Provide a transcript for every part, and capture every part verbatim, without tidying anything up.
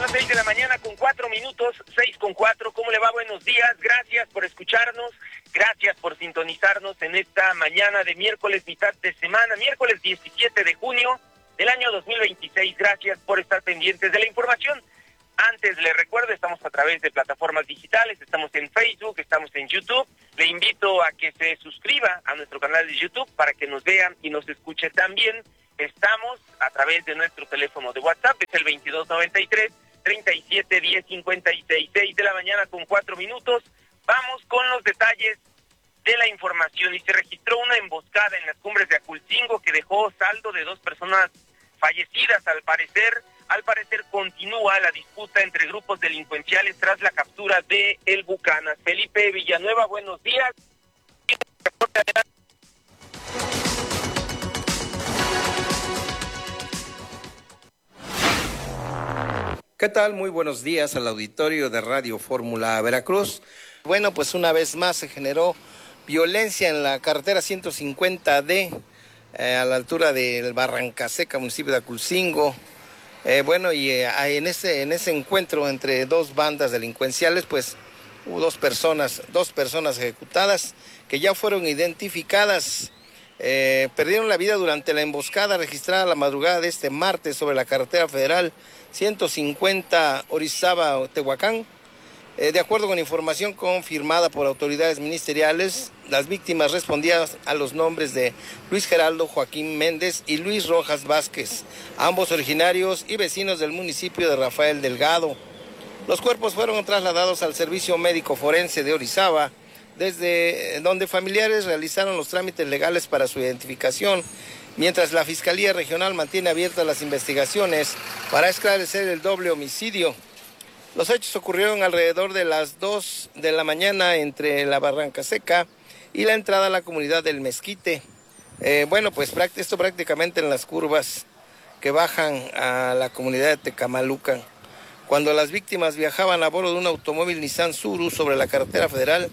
las seis de la mañana con cuatro minutos, seis con cuatro. ¿Cómo le va? Buenos días. Gracias por escucharnos. Gracias por sintonizarnos en esta mañana de miércoles, mitad de semana, miércoles diecisiete de junio del año dos mil veintiséis. Gracias por estar pendientes de la información. Antes les recuerdo, estamos a través de plataformas digitales, estamos en Facebook, estamos en YouTube. Le invito a que se suscriba a nuestro canal de YouTube para que nos vean y nos escuche también. Estamos a través de nuestro teléfono de WhatsApp, es el veintidós noventa y tres, treinta y siete, diez, cincuenta y seis, seis de la mañana con cuatro minutos. Vamos con los detalles de la información. Y se registró una emboscada en las cumbres de Aculcingo que dejó saldo de dos personas fallecidas. Al parecer, al parecer continúa la disputa entre grupos delincuenciales tras la captura de El Bucanas. Felipe Villanueva, buenos días. ¿Qué tal? Muy buenos días al auditorio de Radio Fórmula Veracruz. Bueno, pues una vez más se generó violencia en la carretera ciento cincuenta D, eh, a la altura del Barrancaseca, municipio de Aculcingo. Eh, bueno, y eh, en, ese, en ese encuentro entre dos bandas delincuenciales, pues hubo dos personas, dos personas ejecutadas que ya fueron identificadas. Eh, perdieron la vida durante la emboscada registrada la madrugada de este martes sobre la carretera federal ciento cincuenta Orizaba-Tehuacán. Eh, de acuerdo con información confirmada por autoridades ministeriales, las víctimas respondían a los nombres de Luis Geraldo Joaquín Méndez y Luis Rojas Vázquez, ambos originarios y vecinos del municipio de Rafael Delgado. Los cuerpos fueron trasladados al Servicio Médico Forense de Orizaba, desde donde familiares realizaron los trámites legales para su identificación, mientras la Fiscalía Regional mantiene abiertas las investigaciones para esclarecer el doble homicidio. Los hechos ocurrieron alrededor de las dos de la mañana entre la Barrancaseca y la entrada a la comunidad del Mezquite. Eh, bueno, pues esto prácticamente en las curvas que bajan a la comunidad de Tecamalucan. Cuando las víctimas viajaban a bordo de un automóvil Nissan Suru sobre la carretera federal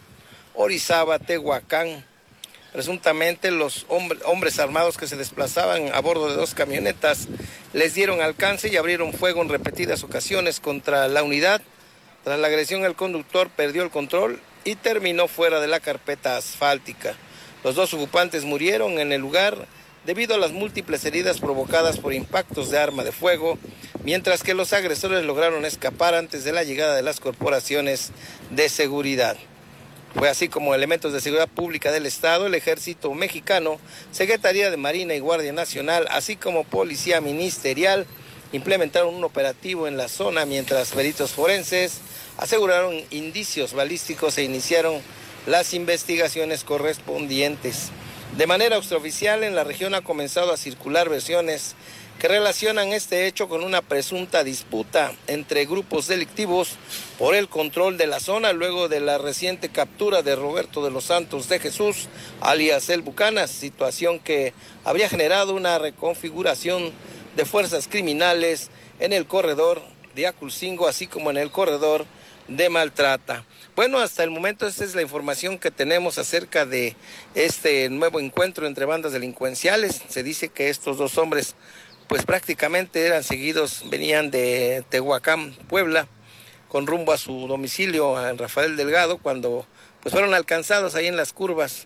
Orizaba-Tehuacán, presuntamente los hombre, hombres armados que se desplazaban a bordo de dos camionetas les dieron alcance y abrieron fuego en repetidas ocasiones contra la unidad. Tras la agresión, el conductor perdió el control y terminó fuera de la carpeta asfáltica. Los dos ocupantes murieron en el lugar debido a las múltiples heridas provocadas por impactos de arma de fuego, mientras que los agresores lograron escapar antes de la llegada de las corporaciones de seguridad. Fue así como elementos de seguridad pública del Estado, el Ejército Mexicano, Secretaría de Marina y Guardia Nacional, así como Policía Ministerial, implementaron un operativo en la zona, mientras peritos forenses aseguraron indicios balísticos e iniciaron las investigaciones correspondientes. De manera extraoficial, en la región ha comenzado a circular versiones que relacionan este hecho con una presunta disputa entre grupos delictivos por el control de la zona luego de la reciente captura de Roberto de los Santos de Jesús, alias El Bucanas, situación que habría generado una reconfiguración de fuerzas criminales en el corredor de Aculcingo, así como en el corredor de Maltrata. Bueno, hasta el momento esta es la información que tenemos acerca de este nuevo encuentro entre bandas delincuenciales. Se dice que estos dos hombres pues prácticamente eran seguidos, venían de Tehuacán, Puebla, con rumbo a su domicilio en Rafael Delgado, cuando pues fueron alcanzados ahí en las curvas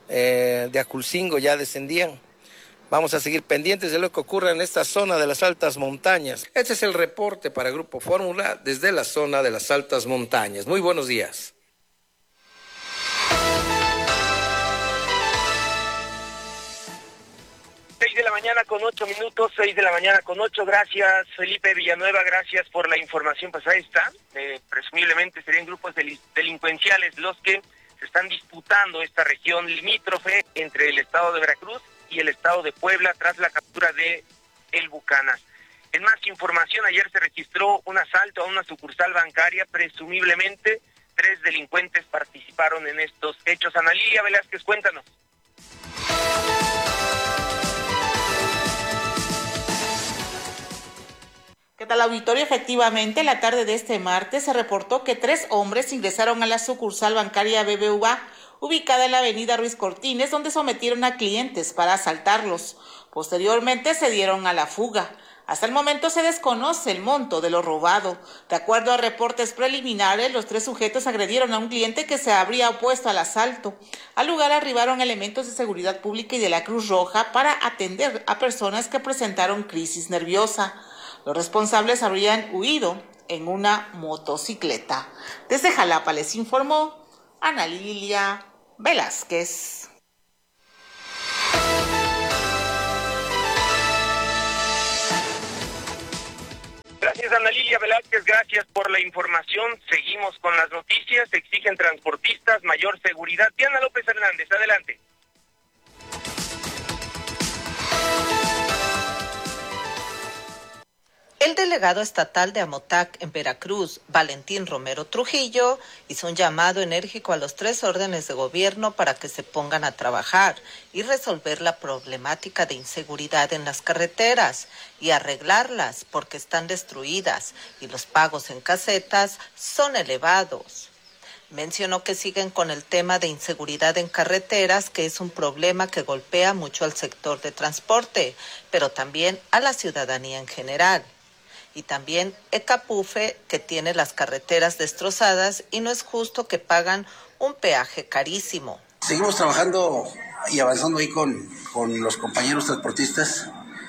eh, de Aculcingo, ya descendían. Vamos a seguir pendientes de lo que ocurra en esta zona de las altas montañas. Este es el reporte para Grupo Fórmula desde la zona de las altas montañas. Muy buenos días. seis de la mañana con ocho minutos, seis de la mañana con ocho. Gracias, Felipe Villanueva, gracias por la información. Pues ahí está, eh, presumiblemente serían grupos del- delincuenciales los que se están disputando esta región limítrofe entre el estado de Veracruz y el estado de Puebla tras la captura de El Bucanas. En más información, ayer se registró un asalto a una sucursal bancaria, presumiblemente tres delincuentes participaron en estos hechos. Ana Lilia Velázquez, cuéntanos. ¿Qué tal, auditorio? Efectivamente, la tarde de este martes se reportó que tres hombres ingresaron a la sucursal bancaria B B V A, ubicada en la avenida Ruiz Cortines, donde sometieron a clientes para asaltarlos. Posteriormente se dieron a la fuga. Hasta el momento se desconoce el monto de lo robado. De acuerdo a reportes preliminares, los tres sujetos agredieron a un cliente que se habría opuesto al asalto. Al lugar arribaron elementos de seguridad pública y de la Cruz Roja para atender a personas que presentaron crisis nerviosa. Los responsables habrían huido en una motocicleta. Desde Jalapa les informó Ana Lilia Velázquez. Gracias, Ana Lilia Velázquez, gracias por la información. Seguimos con las noticias. Exigen transportistas mayor seguridad. Diana López Hernández, adelante. El delegado estatal de Amotac en Veracruz, Valentín Romero Trujillo, hizo un llamado enérgico a los tres órdenes de gobierno para que se pongan a trabajar y resolver la problemática de inseguridad en las carreteras y arreglarlas porque están destruidas y los pagos en casetas son elevados. Mencionó que siguen con el tema de inseguridad en carreteras, que es un problema que golpea mucho al sector de transporte, pero también a la ciudadanía en general. Y también Ecapufe, que tiene las carreteras destrozadas y no es justo que pagan un peaje carísimo. Seguimos trabajando y avanzando ahí con, con los compañeros transportistas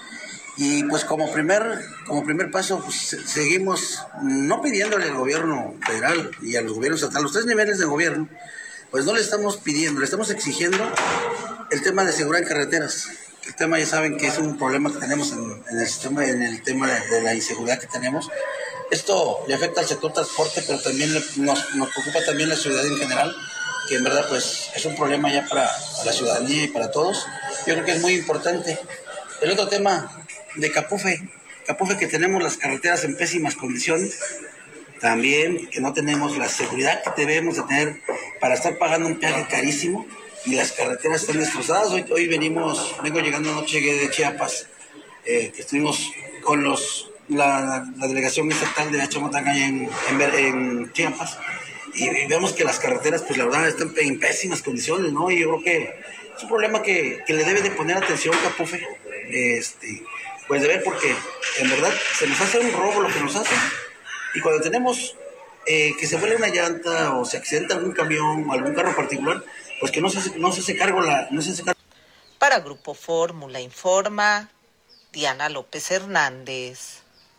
y pues como primer, como primer paso pues, seguimos no pidiéndole al gobierno federal y a los gobiernos estatales, los tres niveles de gobierno, pues no le estamos pidiendo, le estamos exigiendo el tema de seguridad en carreteras. El tema ya saben que es un problema que tenemos en, en el sistema, en el tema de, de la inseguridad que tenemos. Esto le afecta al sector transporte, pero también le, nos, nos preocupa también la ciudadanía en general, que en verdad pues es un problema ya para, para la ciudadanía y para todos. Yo creo que es muy importante. El otro tema de Capufe, Capufe que tenemos las carreteras en pésimas condiciones, también que no tenemos la seguridad que debemos de tener para estar pagando un peaje carísimo. Y las carreteras están destrozadas. Hoy, hoy venimos, vengo llegando anoche de Chiapas, eh, que estuvimos con los la, la delegación estatal de Achamotacaña en, en, en Chiapas, y, y vemos que las carreteras, pues la verdad, están en pésimas condiciones, ¿no? Y yo creo que es un problema que, que le debe de poner atención Capufe, este, pues de ver, porque en verdad se nos hace un robo lo que nos hacen. Y cuando tenemos eh, que se vuelve una llanta o se accidenta algún camión o algún carro particular, pues que no se hace, no se hace cargo la... No se hace cargo. Para Grupo Fórmula informa Diana López Hernández.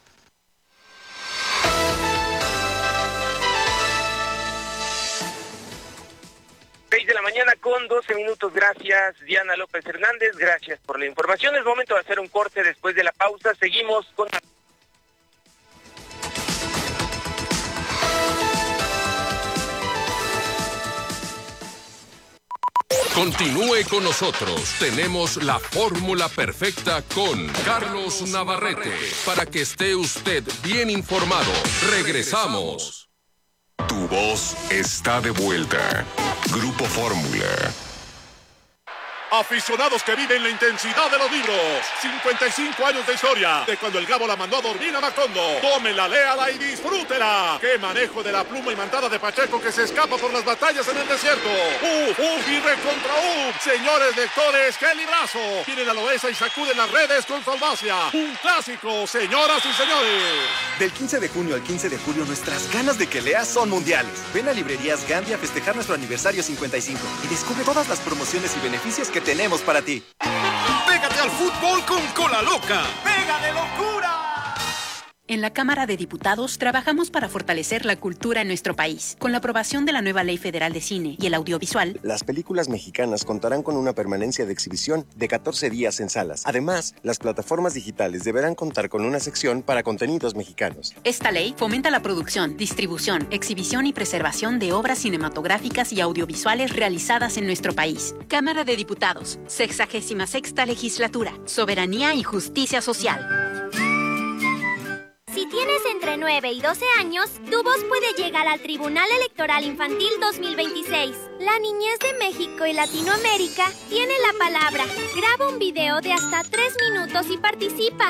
seis de la mañana con doce minutos. Gracias, Diana López Hernández. Gracias por la información. Es momento de hacer un corte. Después de la pausa seguimos con... Continúe con nosotros. Tenemos la fórmula perfecta con Carlos Navarrete para que esté usted bien informado. Regresamos. Tu voz está de vuelta. Grupo Fórmula. Aficionados que viven la intensidad de los libros. cincuenta y cinco años de historia. De cuando el Gabo la mandó a dormir a Macondo. Tómela, léala y disfrútela. Qué manejo de la pluma imantada de Pacheco que se escapa por las batallas en el desierto. Uf, uf y recontra uf. Señores lectores, qué librazo. Vienen a Loesa y sacuden las redes con su audacia. Un clásico, señoras y señores. Del quince de junio al quince de julio, nuestras ganas de que leas son mundiales. Ven a Librerías Gandhi a festejar nuestro aniversario cincuenta y cinco y descubre todas las promociones y beneficios que tenemos para ti. Pégate al fútbol con Cola Loca. ¡Pega de locura! En la Cámara de Diputados trabajamos para fortalecer la cultura en nuestro país. Con la aprobación de la nueva Ley Federal de Cine y el Audiovisual, las películas mexicanas contarán con una permanencia de exhibición de catorce días en salas. Además, las plataformas digitales deberán contar con una sección para contenidos mexicanos. Esta ley fomenta la producción, distribución, exhibición y preservación de obras cinematográficas y audiovisuales realizadas en nuestro país. Cámara de Diputados, sexagésima sexta legislatura, soberanía y justicia social. Si tienes entre nueve y doce años, tu voz puede llegar al Tribunal Electoral Infantil dos mil veintiséis. La niñez de México y Latinoamérica tiene la palabra. Graba un video de hasta tres minutos y participa.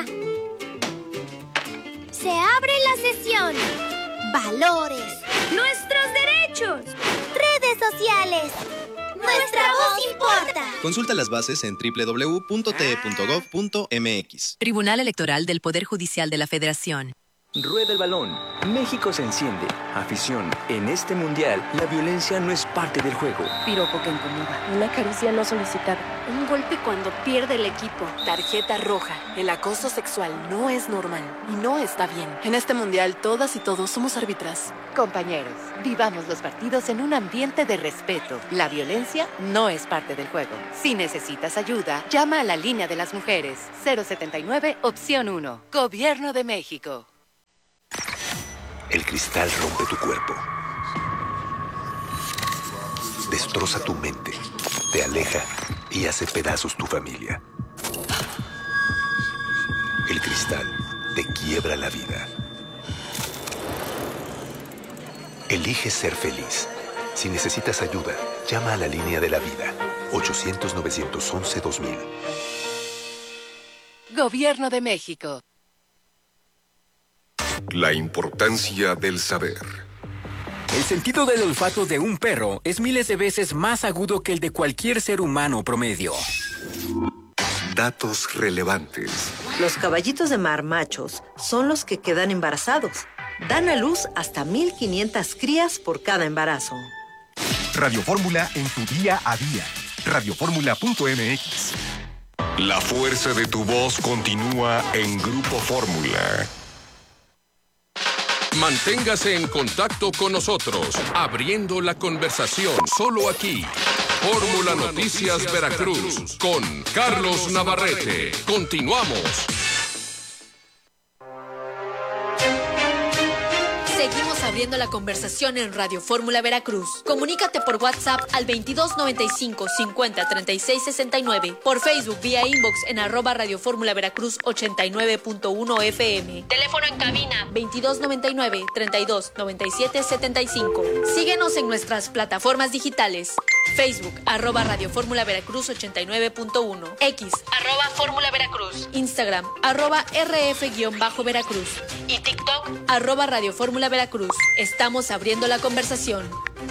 Se abre la sesión. Valores. Nuestros derechos. Redes sociales. Nuestra voz importa. Consulta las bases en doble u doble u doble u punto t e punto gov punto m x. Tribunal Electoral del Poder Judicial de la Federación. Rueda el balón. México se enciende. Afición. En este mundial, la violencia no es parte del juego. Piropo que incomoda. Una caricia no solicitada. Un golpe cuando pierde el equipo. Tarjeta roja. El acoso sexual no es normal y no está bien. En este mundial, todas y todos somos árbitras. Compañeros, vivamos los partidos en un ambiente de respeto. La violencia no es parte del juego. Si necesitas ayuda, llama a la línea de las mujeres. cero setenta y nueve, opción uno. Gobierno de México. El cristal rompe tu cuerpo. Destroza tu mente. Te aleja y hace pedazos tu familia. El cristal te quiebra la vida. Elige ser feliz. Si necesitas ayuda, llama a la línea de la vida. ochocientos, novecientos once, dos mil. Gobierno de México. La importancia del saber. El sentido del olfato de un perro es miles de veces más agudo que el de cualquier ser humano promedio. Datos relevantes. Los caballitos de mar machos son los que quedan embarazados. Dan a luz hasta mil quinientas crías por cada embarazo. Radio Fórmula en tu día a día. radio fórmula punto m x. La fuerza de tu voz continúa en Grupo Fórmula. Manténgase en contacto con nosotros, abriendo la conversación solo aquí. Fórmula Noticias Veracruz con Carlos Navarrete. Continuamos. Seguimos abriendo la conversación en Radio Fórmula Veracruz. Comunícate por WhatsApp al veintidós noventa y cinco, cincuenta, treinta y seis sesenta y nueve. Por Facebook vía inbox en arroba Radio Fórmula Veracruz ochenta y nueve punto uno F M. Teléfono en cabina veintidós noventa y nueve, treinta y dos, noventa y siete setenta y cinco. Síguenos en nuestras plataformas digitales. Facebook arroba Radio Fórmula Veracruz ochenta y nueve punto uno. X arroba Fórmula Veracruz. Instagram arroba R F-Veracruz. Y TikTok arroba Radio Fórmula Veracruz. Estamos abriendo la conversación.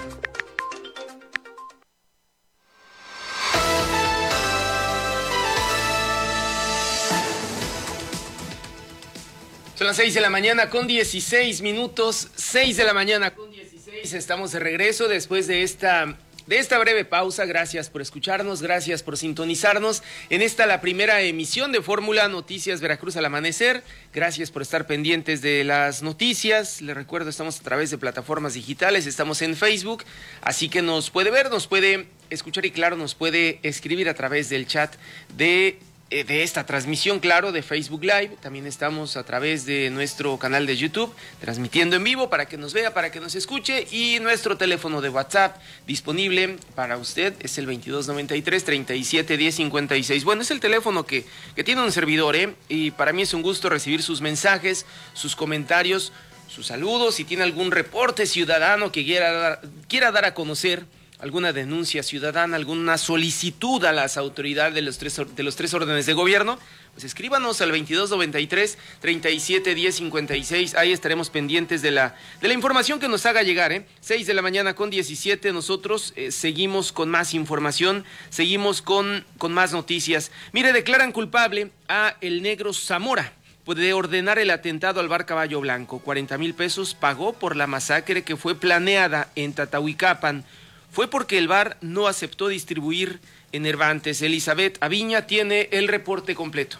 Son las seis de la mañana con dieciséis minutos. seis de la mañana con dieciséis. Estamos de regreso después de esta... De esta breve pausa. Gracias por escucharnos, gracias por sintonizarnos en esta la primera emisión de Fórmula Noticias Veracruz al amanecer. Gracias por estar pendientes de las noticias. Les recuerdo, estamos a través de plataformas digitales, estamos en Facebook, así que nos puede ver, nos puede escuchar y claro, nos puede escribir a través del chat de... de esta transmisión, claro, de Facebook Live. También estamos a través de nuestro canal de YouTube, transmitiendo en vivo para que nos vea, para que nos escuche, y nuestro teléfono de WhatsApp disponible para usted es el veintidós noventa y tres, treinta y siete, diez, cincuenta y seis. Bueno, es el teléfono que, que tiene un servidor, ¿eh? Y para mí es un gusto recibir sus mensajes, sus comentarios, sus saludos. Si tiene algún reporte ciudadano que quiera dar, quiera dar a conocer, alguna denuncia ciudadana, alguna solicitud a las autoridades de los tres, de los tres órdenes de gobierno, pues escríbanos al veintidós noventa y tres, treinta y siete, diez, cincuenta y seis. Ahí estaremos pendientes de la, de la información que nos haga llegar, ¿eh? seis de la mañana con diecisiete. Nosotros eh, seguimos con más información, seguimos con, con más noticias. Mire, declaran culpable a el Negro Zamora de ordenar el atentado al bar Caballo Blanco. cuarenta mil pesos pagó por la masacre que fue planeada en Tatahuicapan. Fue porque el bar no aceptó distribuir enervantes. Elizabeth Aviña tiene el reporte completo.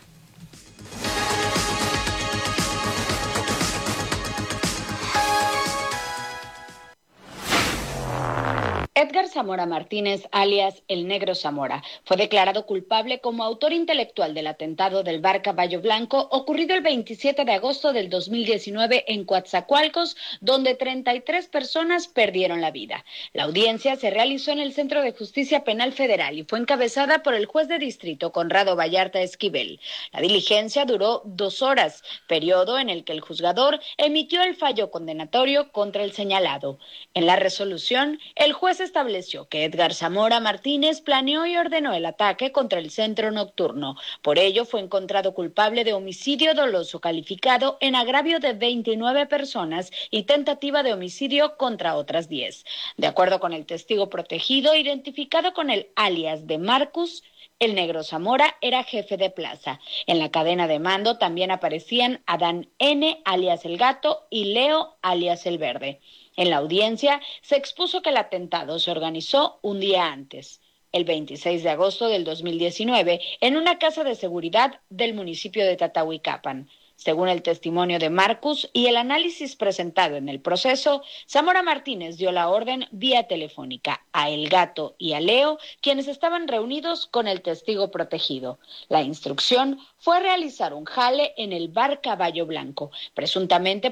Edgar Zamora Martínez, alias El Negro Zamora, fue declarado culpable como autor intelectual del atentado del bar Caballo Blanco ocurrido el veintisiete de agosto del dos mil diecinueve en Coatzacoalcos, donde treinta y tres personas perdieron la vida. La audiencia se realizó en el Centro de Justicia Penal Federal y fue encabezada por el juez de distrito Conrado Vallarta Esquivel. La diligencia duró dos horas, periodo en el que el juzgador emitió el fallo condenatorio contra el señalado. En la resolución, el juez estableció que Edgar Zamora Martínez planeó y ordenó el ataque contra el centro nocturno. Por ello, fue encontrado culpable de homicidio doloso calificado en agravio de veintinueve personas y tentativa de homicidio contra otras diez. De acuerdo con el testigo protegido, identificado con el alias de Marcus, el Negro Zamora era jefe de plaza. En la cadena de mando también aparecían Adán N., alias El Gato, y Leo, alias El Verde. En la audiencia se expuso que el atentado se organizó un día antes, el veintiséis de agosto del dos mil diecinueve, en una casa de seguridad del municipio de Tatahuicapan. Según el testimonio de Marcus y el análisis presentado en el proceso, Zamora Martínez dio la orden vía telefónica a El Gato y a Leo, quienes estaban reunidos con el testigo protegido. La instrucción fue realizar un jale en el bar Caballo Blanco, presuntamente